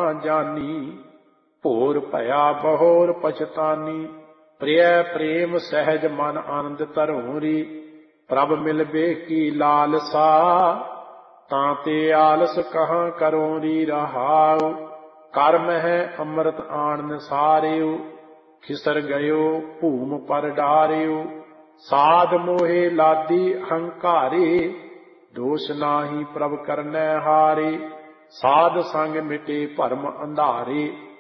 ਨਾ ਜਾਨੀ। ਭੋਰ ਭਇਆ ਬਹੋਰ ਪਛਤਾਨੀ। ਪ੍ਰਿਯ ਪ੍ਰੇਮ ਸਹਿਜ ਮਨ ਆਨੰਦ ਧਰੋਰੀ। ਪ੍ਰਭ ਮਿਲਬੇ ਕੀ ਲਾਲਸਾ ਤਾਂ ਤੇ ਆਲਸ ਕਹਾਂ ਕਰੋਰੀ। ਰਹਾਉ ਕਰਮ ਹੈ ਅੰਮ੍ਰਿਤ ਆਣ ਸਾਰਿਉ। ਖਿਸਰ ਗਇਓ ਭੂਮ ਪਰ ਡਾਰਿਉ। ਸਾਧ ਮੋਹੇ ਲਾਦੀ ਅਹੰਕਾਰੇ। ਦੋਸ਼ ਨਾਹੀ ਪ੍ਰਭ ਕਰਨੈ ਹਾਰੇ। ਸਾਧ ਸੰਗ ਮਿਟੇ ਭਰਮ ਅੰਧਾਰੇ।